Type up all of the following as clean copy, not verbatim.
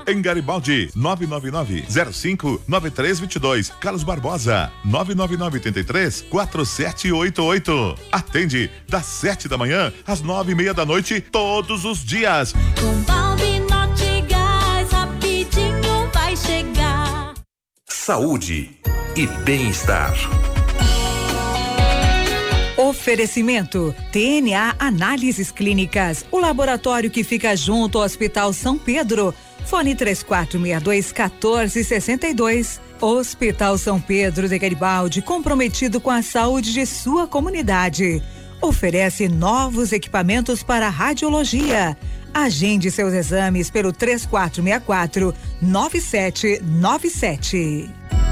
Em Garibaldi, 999-05-9322. Carlos Barbosa, 999-83-4788. Atende das 7 da manhã às 9:30 da noite, todos os dias. Com Balbi Nortegás, rapidinho vai chegar. Saúde e bem-estar. Oferecimento TNA Análises Clínicas, o laboratório que fica junto ao Hospital São Pedro. Fone 3462-1462. Hospital São Pedro de Garibaldi, comprometido com a saúde de sua comunidade. Oferece novos equipamentos para radiologia. Agende seus exames pelo 3464-9797.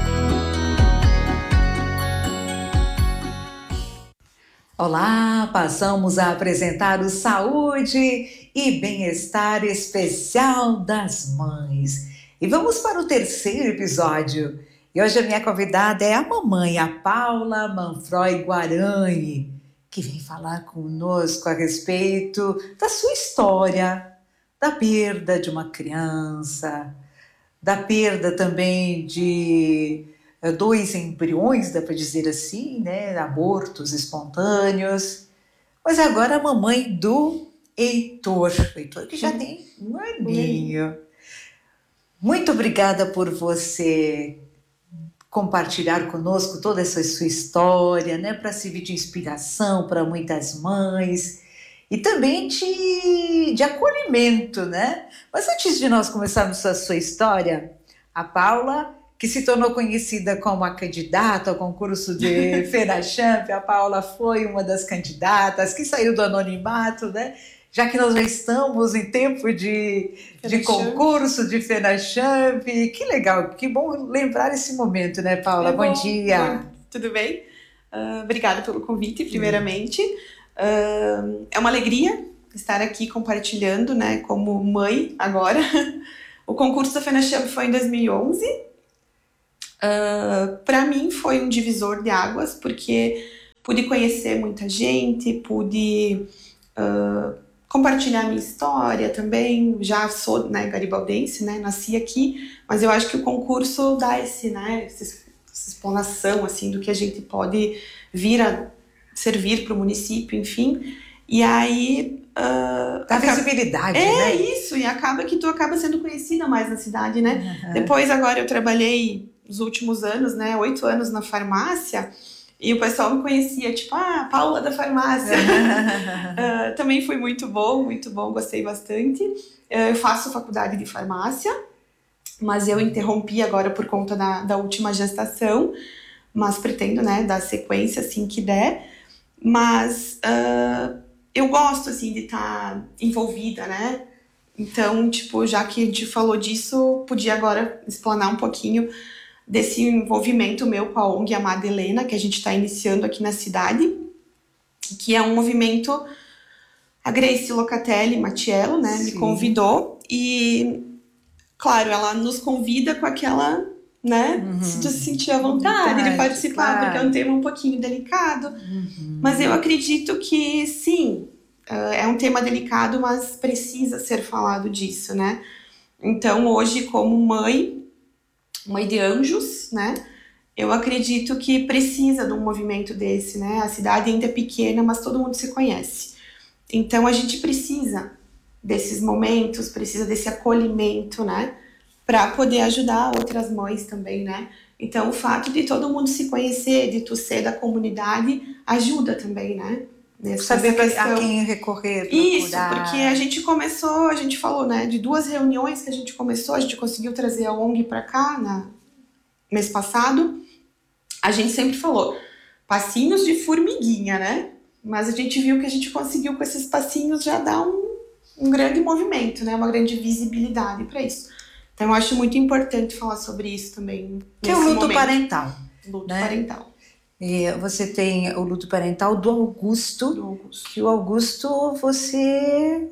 Olá, passamos a apresentar o Saúde e Bem-Estar Especial das Mães. E vamos para o terceiro episódio. E hoje a minha convidada é a mamãe, a Paula Manfroy Guarani, que vem falar conosco a respeito da sua história, da perda de uma criança, da perda também de 2 embriões, dá para dizer assim, né? Abortos espontâneos. Mas agora a mamãe do Heitor, que já tem um aninho. Muito obrigada por você compartilhar conosco toda essa sua história, né? Para servir de inspiração para muitas mães e também de acolhimento, né? Mas antes de nós começarmos a sua história, a Paula, que se tornou conhecida como a candidata ao concurso de FENACHAMP, a Paula foi uma das candidatas que saiu do anonimato, né? Já que nós já estamos em tempo de concurso de FENACHAMP. Que legal, que bom lembrar esse momento, né, Paula? Bom dia. Bom, tudo bem? Obrigada pelo convite, primeiramente. É uma alegria estar aqui compartilhando, né, como mãe agora. O concurso da FENACHAMP foi em 2011. Para mim foi um divisor de águas, porque pude conhecer muita gente, pude compartilhar minha história também. Já sou, né, garibaldense, né, nasci aqui, mas eu acho que o concurso dá essa explanação assim, do que a gente pode vir a servir para o município, enfim. E aí a visibilidade, né? É isso, e acaba que tu acaba sendo conhecida mais na cidade, né? Depois agora eu trabalhei nos últimos anos, né, 8 anos na farmácia, e o pessoal me conhecia, tipo, Paula da farmácia. Também foi muito bom, gostei bastante. Eu faço faculdade de farmácia, mas eu interrompi agora por conta da última gestação, mas pretendo, né, dar sequência assim que der. Mas eu gosto, assim, de estar envolvida, né? Então, tipo, já que a gente falou disso, podia agora explanar um pouquinho desse envolvimento meu com a ONG Amada Helena, que a gente está iniciando aqui na cidade, que é um movimento. A Grace Locatelli Matiello, né, me convidou, e, claro, ela nos convida com aquela, né, se tu se sentir à vontade de participar, claro, porque é um tema um pouquinho delicado, mas eu acredito que, sim, é um tema delicado, mas precisa ser falado disso, né. Então, hoje, como mãe de anjos, né, eu acredito que precisa de um movimento desse, né, a cidade ainda é pequena, mas todo mundo se conhece. Então, a gente precisa desses momentos, precisa desse acolhimento, né, para poder ajudar outras mães também, né. Então, o fato de todo mundo se conhecer, de tu ser da comunidade, ajuda também, né. Saber a quem recorrer. Isso, porque a gente falou, né, de 2 reuniões que a gente começou, a gente conseguiu trazer a ONG para cá, mês passado. A gente sempre falou, passinhos de formiguinha, né, mas a gente viu que a gente conseguiu com esses passinhos já dar um grande movimento, né, uma grande visibilidade para isso. Então eu acho muito importante falar sobre isso também. Que é o luto parental. Luto parental. E você tem o luto parental do Augusto, que o Augusto você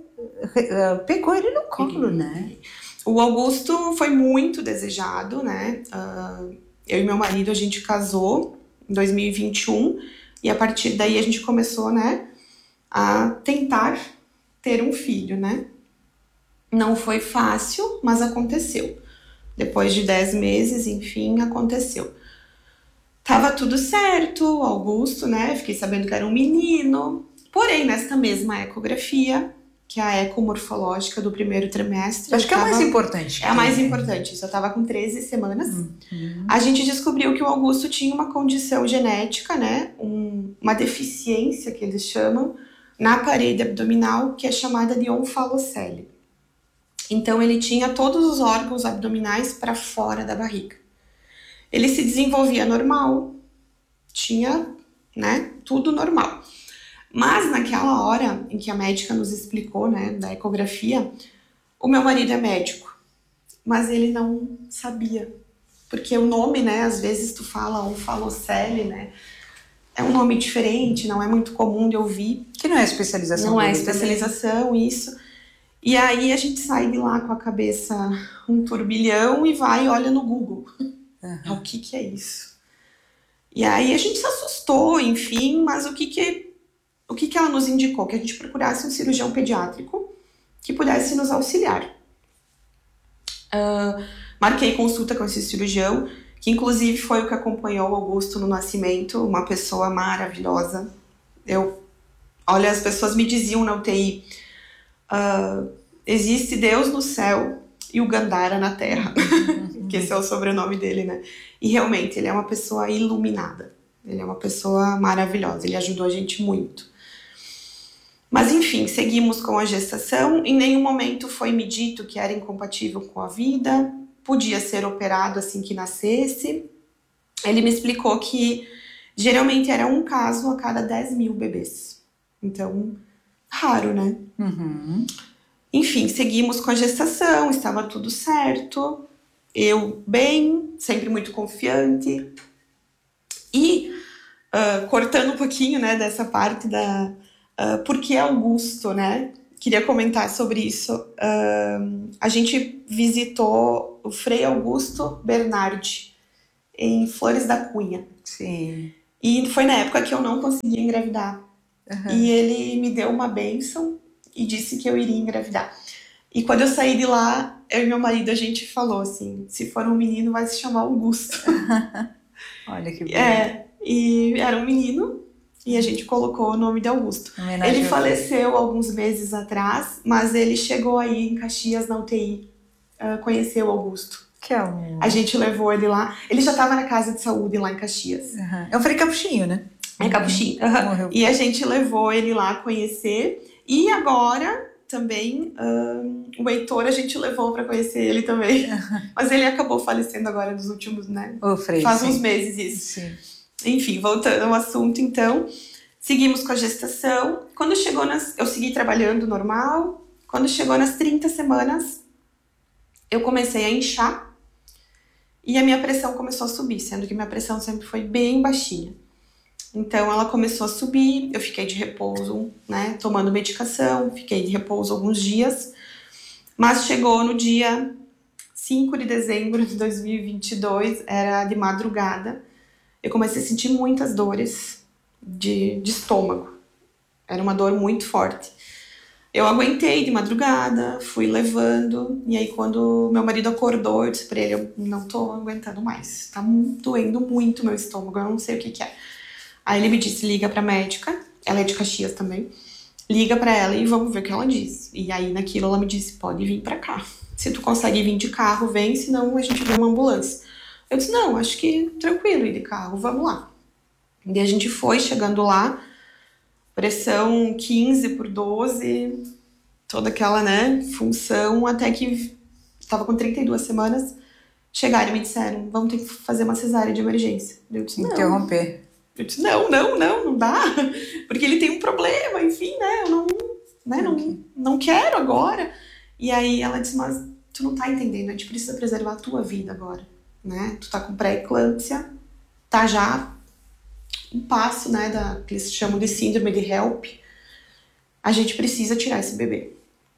pegou ele no colo, né? O Augusto foi muito desejado, né? Eu e meu marido, a gente casou em 2021 e a partir daí a gente começou, né, a tentar ter um filho, né? Não foi fácil, mas aconteceu. Depois de 10 meses, enfim, aconteceu. Tava tudo certo, Augusto, né? Fiquei sabendo que era um menino. Porém, nesta mesma ecografia, que é a ecomorfológica do primeiro trimestre... Acho que é a mais importante. É a mais importante. Eu tava com 13 semanas. A gente descobriu que o Augusto tinha uma condição genética, né? Uma deficiência, que eles chamam, na parede abdominal, que é chamada de onfalocele. Então, ele tinha todos os órgãos abdominais para fora da barriga. Ele se desenvolvia normal, tinha, né, tudo normal. Mas naquela hora em que a médica nos explicou, né, da ecografia, o meu marido é médico, mas ele não sabia. Porque o nome, né, às vezes tu fala onfalocele, né, é um nome diferente, não é muito comum de ouvir. Que não é especialização. Não é dele especialização, isso. E aí a gente sai de lá com a cabeça um turbilhão e vai e olha no Google. O que é isso? E aí a gente se assustou, enfim, mas o que ela nos indicou? Que a gente procurasse um cirurgião pediátrico que pudesse nos auxiliar. Marquei consulta com esse cirurgião, que inclusive foi o que acompanhou o Augusto no nascimento, uma pessoa maravilhosa. Olha, as pessoas me diziam na UTI, existe Deus no céu e o Gandhara na terra, que esse é o sobrenome dele, né? E realmente, ele é uma pessoa iluminada, ele é uma pessoa maravilhosa, ele ajudou a gente muito. Mas enfim, seguimos com a gestação, em nenhum momento foi me dito que era incompatível com a vida, podia ser operado assim que nascesse. Ele me explicou que geralmente era um caso a cada 10 mil bebês, então raro, né? Enfim, seguimos com a gestação, estava tudo certo, eu bem, sempre muito confiante. E, cortando um pouquinho, né, dessa parte da... por que Augusto, né? Queria comentar sobre isso. A gente visitou o Frei Augusto Bernardi, em Flores da Cunha. Sim. E foi na época que eu não conseguia engravidar. E ele me deu uma bênção e disse que eu iria engravidar. E quando eu saí de lá, eu e meu marido, a gente falou assim, se for um menino, vai se chamar Augusto. Olha que bom. E era um menino, e a gente colocou o nome de Augusto. Ele faleceu alguns meses atrás, mas ele chegou aí em Caxias, na UTI, conheceu o Augusto. Que é um... A gente levou ele lá, ele já estava na casa de saúde lá em Caxias. É um Frei Capuchinho, né? É Capuchinho. E a gente levou ele lá a conhecer. E agora, também, o Heitor a gente levou para conhecer ele também. Mas ele acabou falecendo agora nos últimos, né? O Frei, faz sim. uns meses isso. Sim. Enfim, voltando ao assunto, então. Seguimos com a gestação. Quando chegou eu segui trabalhando normal. Quando chegou nas 30 semanas, eu comecei a inchar. E a minha pressão começou a subir, sendo que minha pressão sempre foi bem baixinha. Então ela começou a subir, eu fiquei de repouso, né, tomando medicação, fiquei de repouso alguns dias, mas chegou no dia 5 de dezembro de 2022, era de madrugada, eu comecei a sentir muitas dores de estômago, era uma dor muito forte. Eu aguentei de madrugada, fui levando, e aí quando meu marido acordou, eu disse pra ele, eu não tô aguentando mais, tá doendo muito meu estômago, eu não sei o que é. Aí ele me disse, liga pra médica, ela é de Caxias também, liga pra ela e vamos ver o que ela diz. E aí naquilo ela me disse, pode vir pra cá. Se tu consegue vir de carro, vem, senão a gente vê uma ambulância. Eu disse, não, acho que tranquilo ir de carro, vamos lá. E a gente foi, chegando lá, pressão 15/12, toda aquela, né, função, até que estava com 32 semanas, chegaram e me disseram, vamos ter que fazer uma cesárea de emergência. Eu disse, não. Interromper. Eu disse, não dá, porque ele tem um problema, enfim, né, eu não quero agora. E aí ela disse, mas tu não tá entendendo, a gente precisa preservar a tua vida agora, né, tu tá com pré-eclâmpsia, tá já um passo, né, que eles chamam de síndrome de HELP, a gente precisa tirar esse bebê.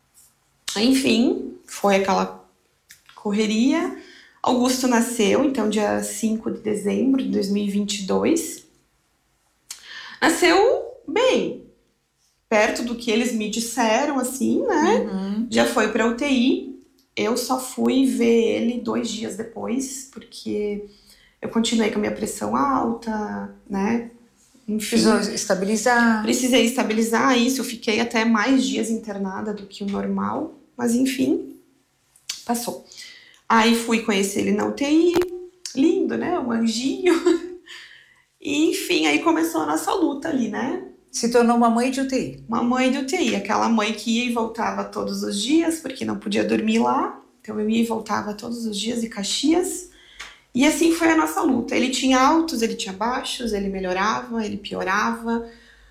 Enfim, foi aquela correria. Augusto nasceu, então, dia 5 de dezembro de 2022. Nasceu bem, perto do que eles me disseram, assim, né? Já foi pra UTI. Eu só fui ver ele 2 dias depois, porque eu continuei com a minha pressão alta, né? Enfim, Precisou estabilizar. precisei estabilizar isso. Eu fiquei até mais dias internada do que o normal, mas enfim, passou. Aí fui conhecer ele na UTI, lindo, né? Um anjinho. E enfim, aí começou a nossa luta ali, né? Se tornou uma mãe de UTI. Uma mãe de UTI, aquela mãe que ia e voltava todos os dias, porque não podia dormir lá. Então eu ia e voltava todos os dias de Caxias. E assim foi a nossa luta. Ele tinha altos, ele tinha baixos, ele melhorava, ele piorava.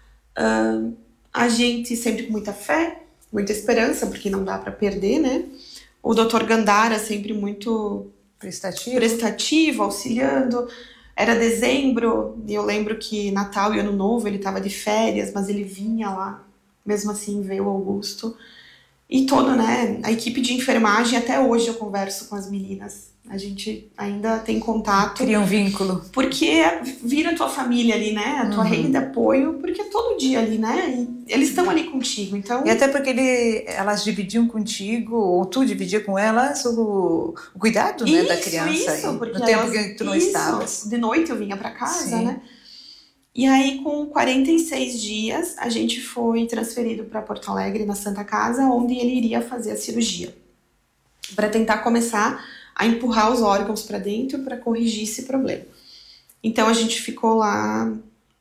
A gente sempre com muita fé, muita esperança, porque não dá pra perder, né? O Dr. Gandara sempre muito prestativo, auxiliando. Era dezembro, e eu lembro que Natal e Ano Novo ele tava de férias, mas ele vinha lá, mesmo assim veio o Augusto. E toda, né, a equipe de enfermagem, até hoje eu converso com as meninas. A gente ainda tem contato. Cria um vínculo. Porque vira a tua família ali, né? A tua rede de apoio, porque é todo dia ali, né? E eles estão ali contigo, então... E até porque elas dividiam contigo, ou tu dividia com elas, o cuidado, né, da criança. Isso, porque no tempo que tu não estavas. De noite eu vinha pra casa, Sim. né? E aí, com 46 dias, a gente foi transferido para Porto Alegre, na Santa Casa, onde ele iria fazer a cirurgia. Para tentar começar a empurrar os órgãos para dentro para corrigir esse problema. Então, a gente ficou lá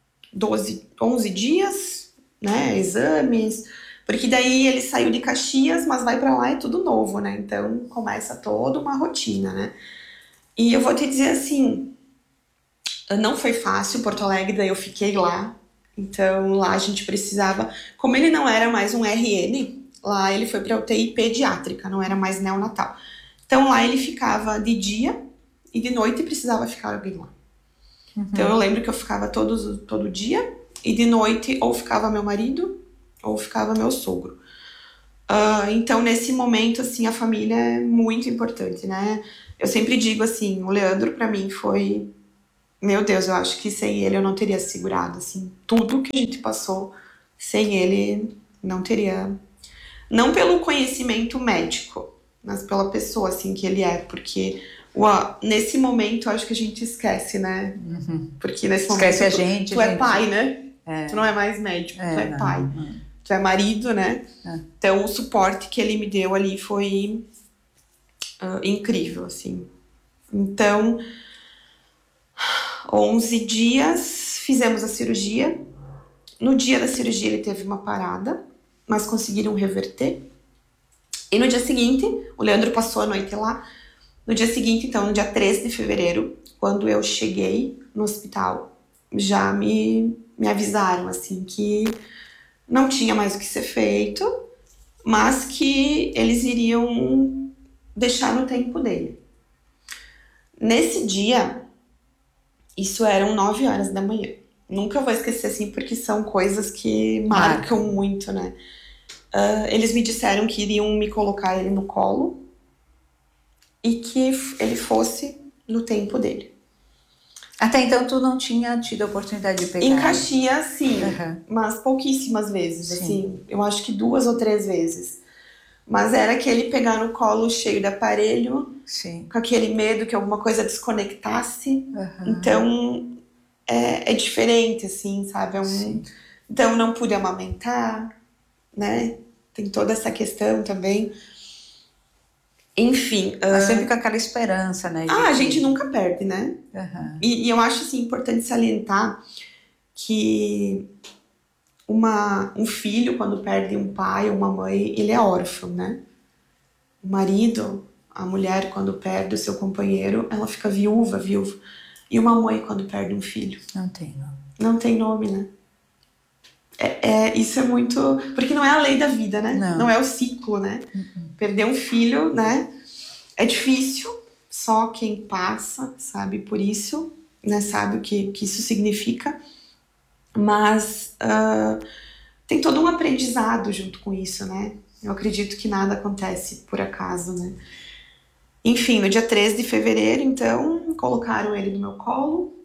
11 dias, né, exames, porque daí ele saiu de Caxias, mas vai para lá é tudo novo, né? Então, começa toda uma rotina, né? E eu vou te dizer assim, não foi fácil, Porto Alegre, daí eu fiquei lá. Então, lá a gente precisava... Como ele não era mais um RN, lá ele foi para UTI pediátrica, não era mais neonatal. Então, lá ele ficava de dia e de noite precisava ficar alguém lá. Então, eu lembro que eu ficava todo dia e de noite ou ficava meu marido ou ficava meu sogro. Então, nesse momento, assim, a família é muito importante, né? Eu sempre digo assim, o Leandro pra mim foi... Meu Deus, eu acho que sem ele eu não teria segurado, assim. Tudo que a gente passou, sem ele não teria... Não pelo conhecimento médico, mas pela pessoa, assim, que ele é. Porque nesse momento, eu acho que a gente esquece, né? Porque nesse momento... Esquece a gente. Tu é pai, né? Tu não é mais médico, tu é não, pai. Tu é marido, né? Então, o suporte que ele me deu ali foi incrível, assim. Então, 11 dias, fizemos a cirurgia. No dia da cirurgia, ele teve uma parada, mas conseguiram reverter. E no dia seguinte, o Leandro passou a noite lá. No dia seguinte, então, no dia 13 de fevereiro, quando eu cheguei no hospital, já me avisaram, assim, que não tinha mais o que ser feito, mas que eles iriam deixar no tempo dele. Nesse dia, isso eram 9 horas da manhã. Nunca vou esquecer, assim, porque são coisas que marcam muito, né? Eles me disseram que iriam me colocar ele no colo e que ele fosse no tempo dele. Até então, tu não tinha tido a oportunidade de pegar? Em Caxias, sim, mas pouquíssimas vezes, Sim. assim. Eu acho que 2 ou 3 vezes. Mas era aquele pegar no colo cheio de aparelho, Sim. com aquele medo que alguma coisa desconectasse. Então, é diferente, assim, sabe? Sim. Então, não pude amamentar, né? Tem toda essa questão também. Enfim. Mas sempre com aquela esperança, né? A gente nunca perde, né? E eu acho, assim, importante salientar que um filho, quando perde um pai ou uma mãe, ele é órfão, né? O marido, a mulher, quando perde o seu companheiro, ela fica viúva. E uma mãe, quando perde um filho? Não tem nome. Não tem nome, né? Isso é muito... Porque não é a lei da vida, né? Não é o ciclo, né? Perder um filho, né? É difícil. Só quem passa sabe por isso, né? Sabe o que isso significa. Mas tem todo um aprendizado junto com isso, né? Eu acredito que nada acontece por acaso, né? Enfim, no dia 13 de fevereiro, então, colocaram ele no meu colo.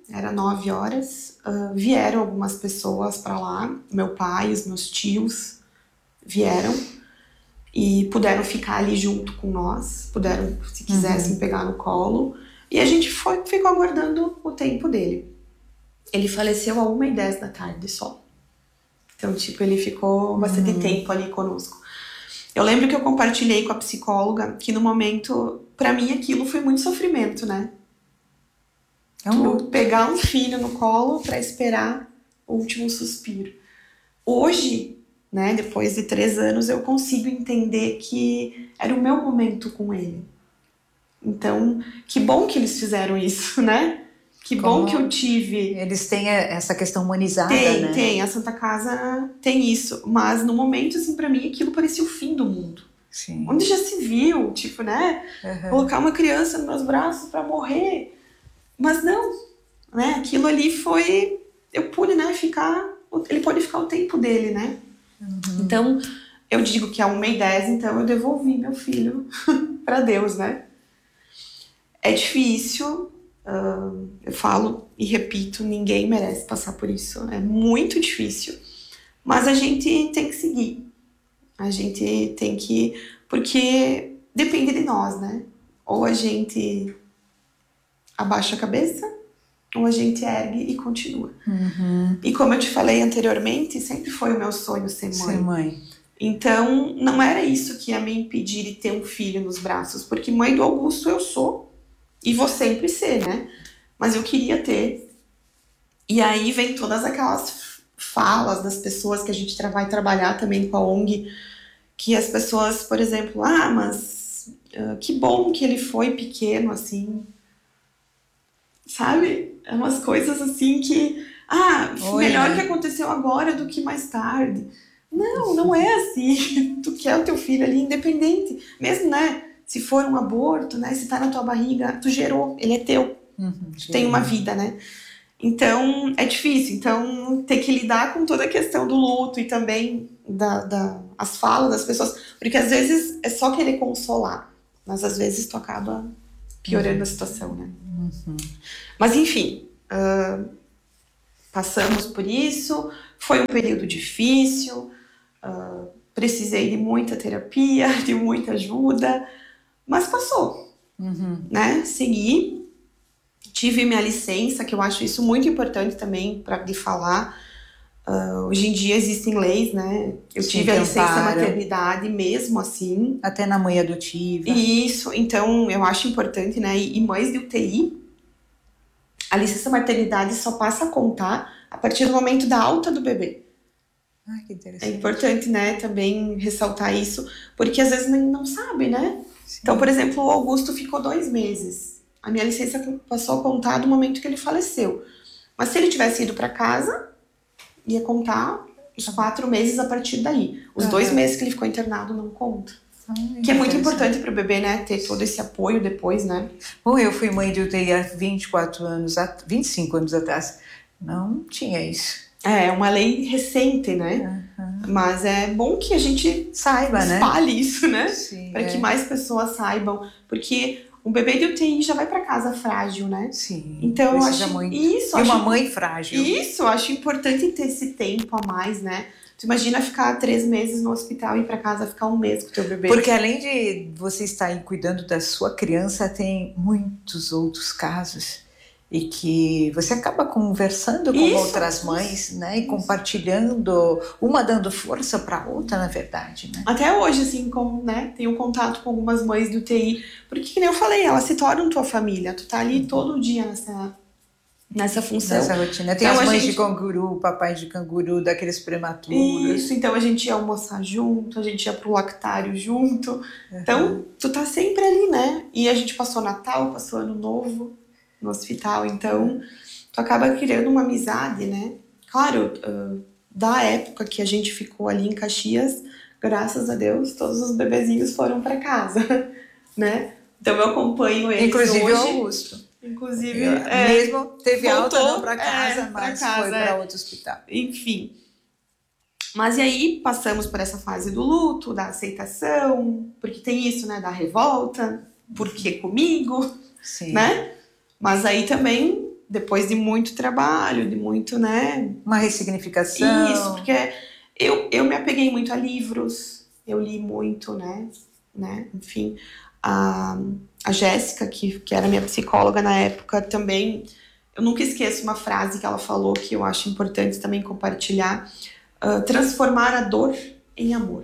era 9 horas, vieram algumas pessoas para lá, meu pai, os meus tios vieram e puderam ficar ali junto com nós, puderam, se quisessem, pegar no colo, e a gente ficou aguardando o tempo dele. Ele faleceu às 1h10 da tarde só. Então, tipo, ele ficou bastante tempo ali conosco. Eu lembro que eu compartilhei com a psicóloga que no momento, pra mim, aquilo foi muito sofrimento, né? Tu pegar um filho no colo pra esperar o último suspiro. Hoje, né, depois de 3 anos, eu consigo entender que era o meu momento com ele. Então, que bom que eles fizeram isso, né? Que bom que eu tive. Eles têm essa questão humanizada, né? Tem. A Santa Casa tem isso. Mas no momento, assim, pra mim, aquilo parecia o fim do mundo. Sim. Onde já se viu, tipo, né? Colocar uma criança nos meus braços pra morrer. Mas não, né? Aquilo ali foi... Eu pude, né, ficar... Ele pode ficar o tempo dele, né? Então, eu digo que a 1h10, então eu devolvi meu filho pra Deus, né? É difícil... eu falo e repito, ninguém merece passar por isso. É muito difícil. Mas a gente tem que seguir. A gente tem que... Porque depende de nós, né? Ou a gente abaixa a cabeça, ou a gente ergue e continua. E como eu te falei anteriormente, sempre foi o meu sonho ser mãe. Ser mãe. Então, não era isso que ia me impedir de ter um filho nos braços. Porque mãe do Augusto eu sou. E vou sempre ser, né? Mas eu queria ter. E aí vem todas aquelas falas das pessoas que a gente vai trabalhar também com a ONG, que as pessoas, por exemplo, mas que bom que ele foi pequeno, assim. Sabe? É umas coisas assim que... melhor que aconteceu agora do que mais tarde. Não é assim. Tu quer o teu filho ali independente. Mesmo, né? Se for um aborto, né? Se tá na tua barriga, tu gerou, ele é teu. Tu tem uma vida, né? Então, é difícil. Então, tem que lidar com toda a questão do luto e também as falas das pessoas. Porque às vezes é só querer consolar. Mas às vezes tu acaba piorando a situação, né? Mas enfim, passamos por isso. Foi um período difícil. Precisei de muita terapia, de muita ajuda. Mas passou, né? Segui, tive minha licença, que eu acho isso muito importante também de falar. Hoje em dia existem leis, né? Eu tive a licença maternidade mesmo assim. Até na mãe adotiva. Isso, então eu acho importante, né? E mães de UTI, a licença maternidade só passa a contar a partir do momento da alta do bebê. Que interessante. É importante, né, também ressaltar isso, porque às vezes não sabe, né? Sim. Então, por exemplo, o Augusto ficou 2 meses. A minha licença passou a contar do momento que ele faleceu. Mas se ele tivesse ido para casa, ia contar os 4 meses a partir daí. Os 2 meses que ele ficou internado não conta. Que é muito importante para o bebê, né? Ter todo esse apoio depois, né? Bom, eu fui mãe de UTI há 25 anos atrás. Não tinha isso. É uma lei recente, né? Mas é bom que a gente saiba, espalhe, né? Isso, né? Para que mais pessoas saibam. Porque um bebê de UTI já vai para casa frágil, né? Sim. Então eu acho muito. Isso. E uma mãe frágil. Isso, eu acho importante ter esse tempo a mais, né? Tu imagina ficar 3 meses no hospital e ir para casa ficar 1 mês com o teu bebê. Porque além de você estar aí cuidando da sua criança, tem muitos outros casos. E que você acaba conversando com outras mães, né? E compartilhando, uma dando força para a outra, na verdade, né? Até hoje, assim, né? Tenho contato com algumas mães do UTI. Porque, que nem eu falei, elas se tornam tua família. Tu tá ali todo dia nessa função. Nessa rotina. Tem então, as mães de canguru, papais de canguru, daqueles prematuros. Isso, então a gente ia almoçar junto, a gente ia pro lactário junto. Então, tu tá sempre ali, né? E a gente passou Natal, passou Ano Novo no hospital, então tu acaba criando uma amizade, né? Claro, da época que a gente ficou ali em Caxias, graças a Deus, todos os bebezinhos foram para casa, né? Então eu acompanho eles inclusive hoje. O Augusto. Inclusive, mesmo teve voltou, alta não para casa, mas foi para outro hospital. Enfim. Mas e aí passamos por essa fase do luto, da aceitação, porque tem isso, né? Da revolta, por que comigo, Sim. né? Mas aí também depois de muito trabalho, de muito, né? Uma ressignificação. Isso, porque eu me apeguei muito a livros, eu li muito, né? Enfim, a Jéssica, que era minha psicóloga na época, também, eu nunca esqueço uma frase que ela falou que eu acho importante também compartilhar: transformar a dor em amor.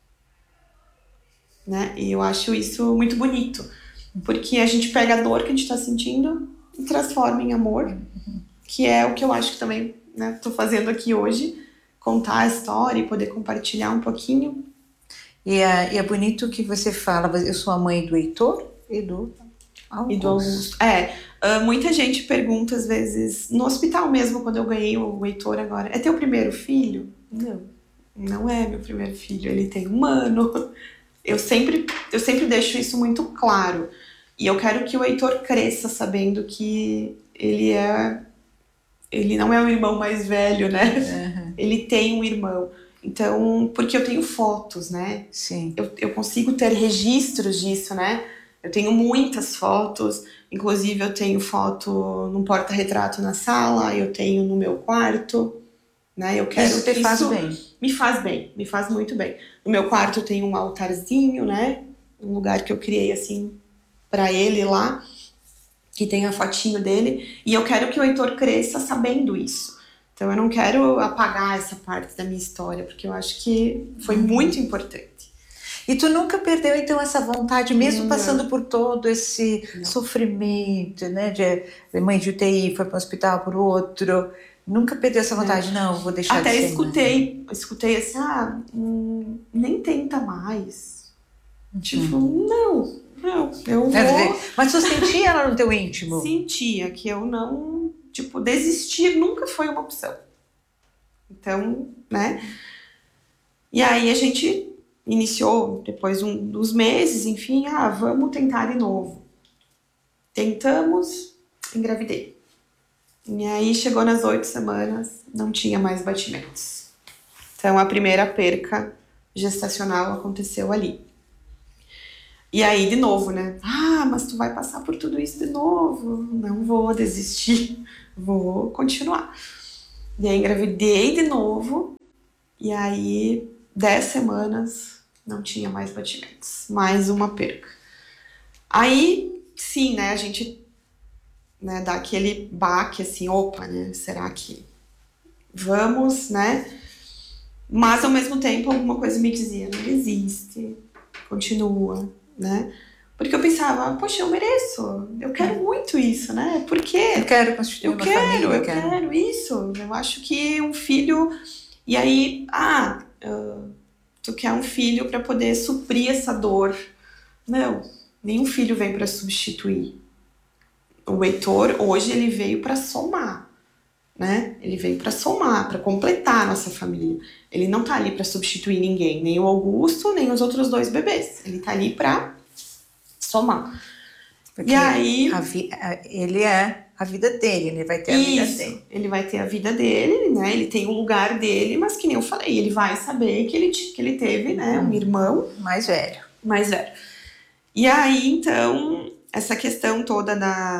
Né? E eu acho isso muito bonito, porque a gente pega a dor que a gente está sentindo e transforma em amor, que é o que eu acho que também, né, tô fazendo aqui hoje, contar a história e poder compartilhar um pouquinho. E é bonito que você fala, eu sou a mãe do Heitor e do Augusto. E do Augusto. Muita gente pergunta, às vezes, no hospital mesmo, quando eu ganhei o Heitor agora, é teu primeiro filho? Não é meu primeiro filho, ele tem 1 ano. Eu sempre deixo isso muito claro. E eu quero que o Heitor cresça sabendo que ele não é o irmão mais velho, né? Uhum. Ele tem um irmão. Então, porque eu tenho fotos, né? Sim. Eu consigo ter registros disso, né? Eu tenho muitas fotos. Inclusive, eu tenho foto num porta-retrato na sala, eu tenho no meu quarto, né? Eu quero isso te faz bem. Me faz muito bem. No meu quarto eu tenho um altarzinho, né? Um lugar que eu criei, assim, pra ele lá, que tem a fotinho dele. E eu quero que o Heitor cresça sabendo isso. Então eu não quero apagar essa parte da minha história, porque eu acho que foi muito importante. E tu nunca perdeu, então, essa vontade, mesmo passando por todo esse sofrimento, né? De mãe de UTI, foi para um hospital por outro. Nunca perdeu essa vontade, não, vou deixar até de ser escutei assim, nem tenta mais. Tipo, não, eu vou... Mas tu sentia ela no teu íntimo? Sentia que eu não... Tipo, desistir nunca foi uma opção. Então, né? E aí a gente iniciou, depois dos meses, enfim, vamos tentar de novo. Tentamos, engravidei. E aí chegou nas 8 semanas, não tinha mais batimentos. Então a primeira perca gestacional aconteceu ali. E aí de novo, né? Mas tu vai passar por tudo isso de novo. Não vou desistir, vou continuar. E aí engravidei de novo. E aí 10 semanas não tinha mais batimentos. Mais uma perca. Aí sim, né? A gente... né, dá aquele baque assim, opa, né, será que vamos, né? Mas ao mesmo tempo alguma coisa me dizia, não desiste, continua, né? Porque eu pensava, poxa, eu mereço, eu quero muito isso, né? Porque eu quero constituir uma família, eu quero isso. Eu acho que um filho, e aí, tu quer um filho para poder suprir essa dor. Não, nenhum filho vem para substituir. O Heitor, hoje, ele veio para somar, né? Ele veio para somar, para completar a nossa família. Ele não tá ali para substituir ninguém, nem o Augusto, nem os outros 2 bebês. Ele tá ali para somar. Porque e aí... ele é a vida dele, ele vai ter a vida dele. Ele vai ter a vida dele, né? Ele tem o lugar dele, mas que nem eu falei, ele vai saber que ele teve, né, um irmão... mais velho. E aí, então... essa questão toda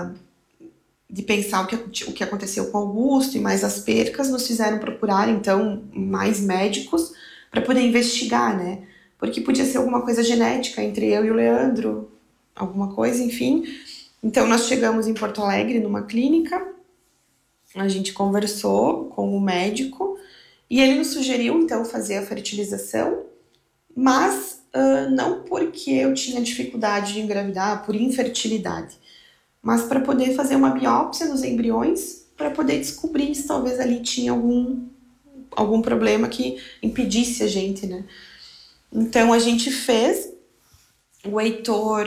de pensar o que aconteceu com o Augusto e mais as percas nos fizeram procurar, então, mais médicos para poder investigar, né? Porque podia ser alguma coisa genética entre eu e o Leandro, alguma coisa, enfim. Então, nós chegamos em Porto Alegre, numa clínica, a gente conversou com o médico e ele nos sugeriu, então, fazer a fertilização, mas... não porque eu tinha dificuldade de engravidar, por infertilidade, mas para poder fazer uma biópsia nos embriões, para poder descobrir se talvez ali tinha algum problema que impedisse a gente, né? Então a gente fez, o Heitor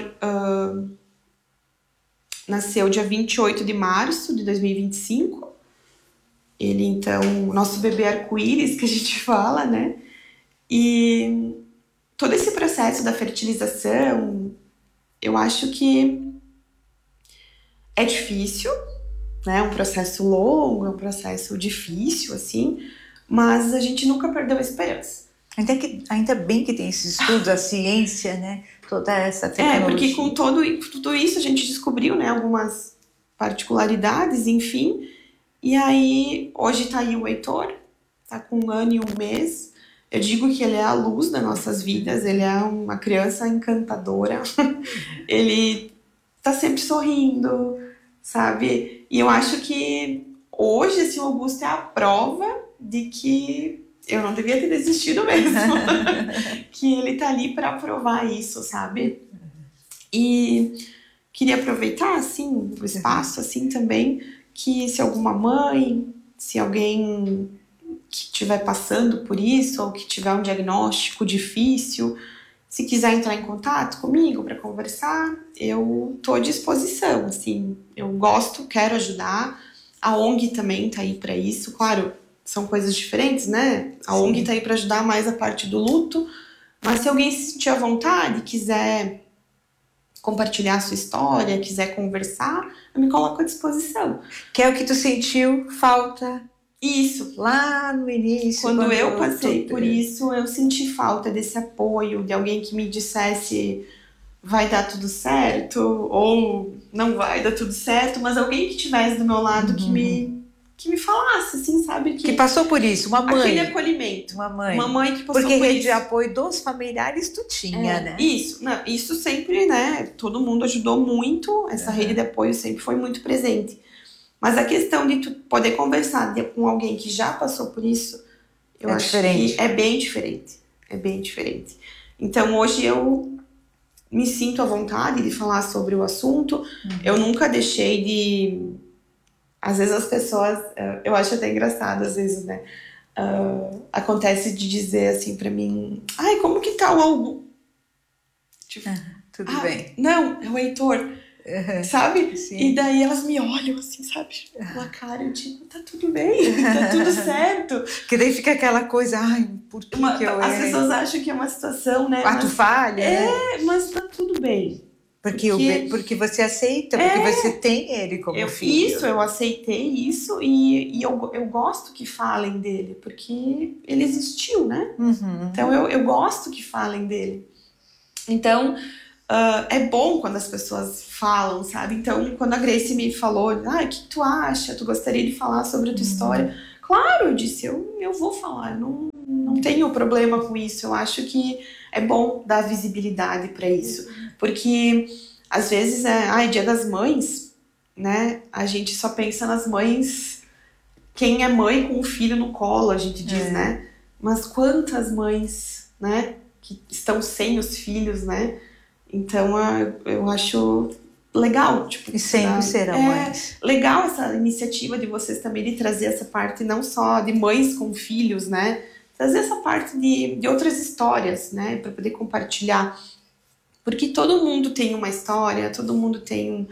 nasceu dia 28 de março de 2025, ele então, o nosso bebê arco-íris que a gente fala, né? E... todo esse processo da fertilização, eu acho que é difícil, né? É um processo longo, é um processo difícil, assim, mas a gente nunca perdeu a esperança. Ainda bem que tem esses estudos, a ciência, né? Toda essa tecnologia. Porque com tudo isso a gente descobriu, né? particularidades, enfim. E aí, hoje tá aí o Heitor, tá com 1 ano e 1 mês. Eu digo que ele é a luz das nossas vidas, ele é uma criança encantadora. Ele tá sempre sorrindo, sabe? E eu acho que hoje, assim, o Augusto é a prova de que eu não devia ter desistido mesmo. Que ele tá ali para provar isso, sabe? E queria aproveitar, assim, o espaço, assim, também, que se alguma mãe, se alguém que estiver passando por isso, ou que tiver um diagnóstico difícil, se quiser entrar em contato comigo para conversar, eu tô à disposição, assim, eu gosto, quero ajudar. A ONG também tá aí para isso, claro, são coisas diferentes, né? A Sim. ONG tá aí para ajudar mais a parte do luto, mas se alguém se sentir à vontade, quiser compartilhar a sua história, quiser conversar, eu me coloco à disposição. Que é o que tu sentiu falta Isso. lá no início. Quando eu passei por isso, eu senti falta desse apoio, de alguém que me dissesse vai dar tudo certo, ou não vai dar tudo certo, mas alguém que estivesse do meu lado que me falasse, assim, sabe? Que passou por isso, uma mãe. Aquele acolhimento. Uma mãe. Uma mãe que passou Porque por rede isso. de apoio dos familiares tu tinha, né? Isso, não, isso sempre, né? Todo mundo ajudou muito, essa rede de apoio sempre foi muito presente. Mas a questão de tu poder conversar com alguém que já passou por isso, eu É acho diferente. que é bem diferente. É bem diferente. Então hoje eu me sinto à vontade de falar sobre o assunto. Eu nunca deixei de... Às vezes as pessoas... Eu acho até engraçado, às vezes, né? Acontece de dizer assim pra mim... Ai, como que tá o Augusto? Tipo, Tudo bem. não, é o Heitor. Sabe? Sim. E daí elas me olham assim, sabe? Com a cara, eu digo, tá tudo bem, tá tudo certo. Que daí fica aquela coisa, ai, por que que eu As pessoas acham que é uma situação, né? Ato falha, né? Mas tá tudo bem. Porque você aceita, porque você tem ele como filho. Eu aceitei isso e eu gosto que falem dele, porque ele existiu, né? Então eu gosto que falem dele. Então, é bom quando as pessoas falam, sabe? Então, quando a Grace me falou, o que tu acha? Tu gostaria de falar sobre a tua história? Claro, eu disse, eu vou falar, eu não tenho problema com isso. Eu acho que é bom dar visibilidade para isso. Porque, às vezes, Dia das Mães, né? A gente só pensa nas mães, quem é mãe com o filho no colo, a gente diz, né? Mas quantas mães, né? Que estão sem os filhos, né? Então, eu acho legal. Tipo, E sempre serão mães. Legal essa iniciativa de vocês também de trazer essa parte não só de mães com filhos, né? Trazer essa parte de outras histórias, né? Para poder compartilhar. Porque todo mundo tem uma história, todo mundo tem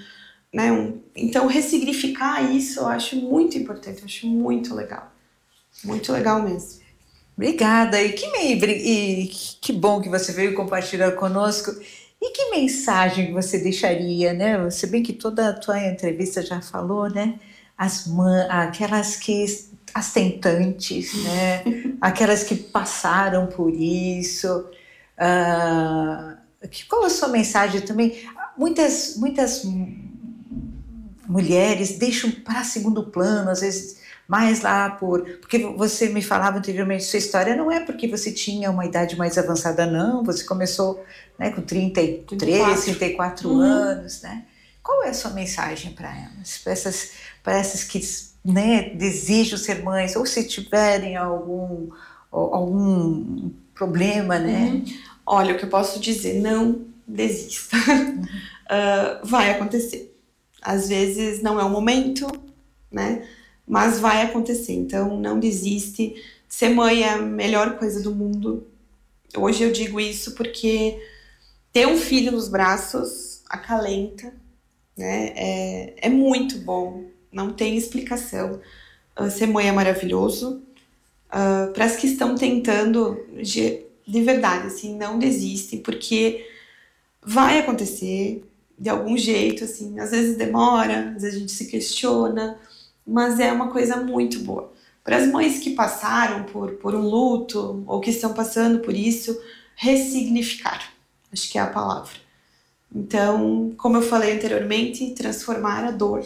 então, ressignificar isso eu acho muito importante, eu acho muito legal. Muito legal mesmo. Obrigada. E que bom que você veio compartilhar conosco. E que mensagem você deixaria, né? Se bem que toda a tua entrevista já falou, né? Aquelas as tentantes, né? Aquelas que passaram por isso. Qual a sua mensagem também? Muitas mulheres deixam para segundo plano, às vezes mais lá porque você me falava anteriormente, sua história não é porque você tinha uma idade mais avançada, não, você começou, né, com 34 anos, né? Qual é a sua mensagem para elas? Para essas que, né, desejam ser mães, ou se tiverem algum problema, né? Olha, o que eu posso dizer, não desista. Vai acontecer. Às vezes não é o momento, né? Mas vai acontecer, então não desiste. Ser mãe é a melhor coisa do mundo. Hoje eu digo isso porque ter um filho nos braços acalenta, né? É muito bom, não tem explicação. Ser mãe é maravilhoso. Para as que estão tentando, de verdade, assim, não desistem, porque vai acontecer de algum jeito, assim. Às vezes demora, às vezes a gente se questiona, mas é uma coisa muito boa. Para as mães que passaram por um luto ou que estão passando por isso, ressignificar, acho que é a palavra. Então, como eu falei anteriormente, transformar a dor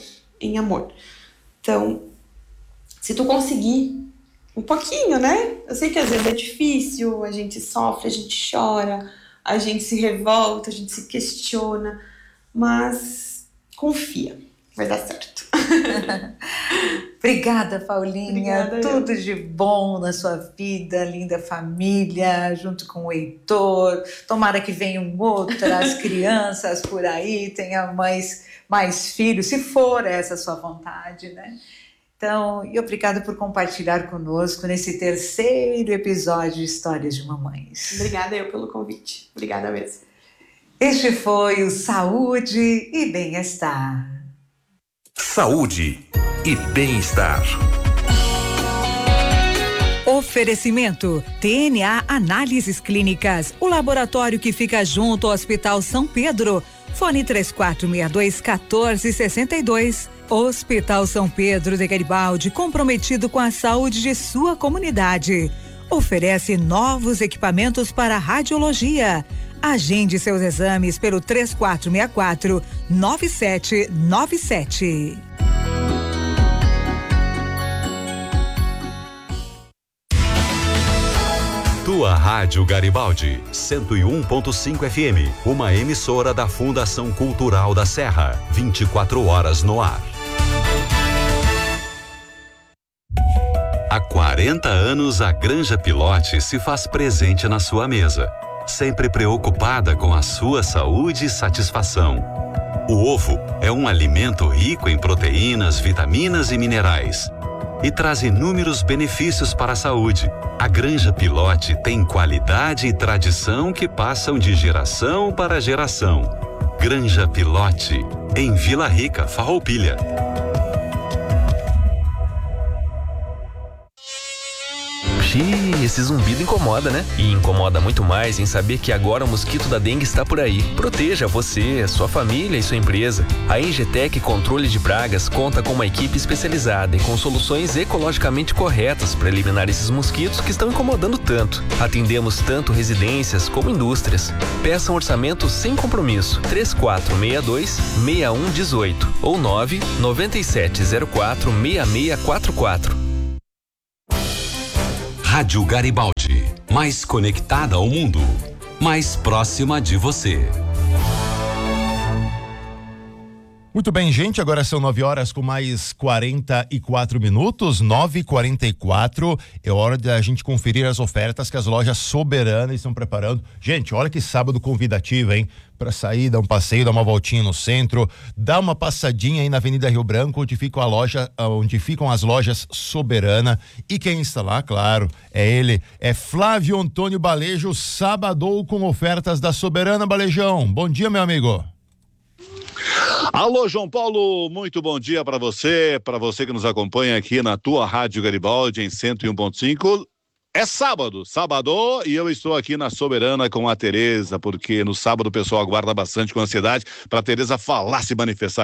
em amor. Então, se tu conseguir um pouquinho, né? Eu sei que às vezes é difícil, a gente sofre, a gente chora, a gente se revolta, a gente se questiona, mas confia, vai dar certo. Obrigada, Paulinha. Obrigada, Tudo de bom na sua vida, linda família, junto com o Heitor. Tomara que venham outras crianças por aí, tenha mais filhos, se for essa a sua vontade, né? Então, e obrigada por compartilhar conosco nesse terceiro episódio de Histórias de Mamães. Obrigada eu pelo convite. Obrigada mesmo. Este foi o Saúde e Bem-Estar. Saúde e bem-estar. Oferecimento TNA Análises Clínicas, o laboratório que fica junto ao Hospital São Pedro. Fone 3462-1462. Hospital São Pedro de Garibaldi, comprometido com a saúde de sua comunidade. Oferece novos equipamentos para radiologia. Agende seus exames pelo 3464-9797. Tua Rádio Garibaldi, 101.5 FM, uma emissora da Fundação Cultural da Serra, 24 horas no ar. Há 40 anos, a Granja Pilote se faz presente na sua mesa, sempre preocupada com a sua saúde e satisfação. O ovo é um alimento rico em proteínas, vitaminas e minerais e traz inúmeros benefícios para a saúde. A Granja Pilote tem qualidade e tradição que passam de geração para geração. Granja Pilote, em Vila Rica, Farroupilha. Esse zumbido incomoda, né? E incomoda muito mais em saber que agora o mosquito da dengue está por aí. Proteja você, sua família e sua empresa. A Engetec Controle de Pragas conta com uma equipe especializada e com soluções ecologicamente corretas para eliminar esses mosquitos que estão incomodando tanto. Atendemos tanto residências como indústrias. Peça um orçamento sem compromisso. 3462-6118 ou 99704-6644. Rádio Garibaldi, mais conectada ao mundo, mais próxima de você. Muito bem, gente, agora são 9 horas com mais 44 minutos, 9h44, é hora de a gente conferir as ofertas que as lojas Soberana estão preparando. Gente, olha que sábado convidativo, hein? Para sair, dar um passeio, dar uma voltinha no centro, dar uma passadinha aí na Avenida Rio Branco, onde ficam as lojas Soberana. E quem está lá, claro, é ele, é Flávio Antônio Balejo, sábado com ofertas da Soberana. Balejão, bom dia, meu amigo. Alô, João Paulo, muito bom dia para você que nos acompanha aqui na tua Rádio Garibaldi em 101.5. É sábado, e eu estou aqui na Soberana com a Tereza, porque no sábado o pessoal aguarda bastante com ansiedade para a Tereza falar, se manifestar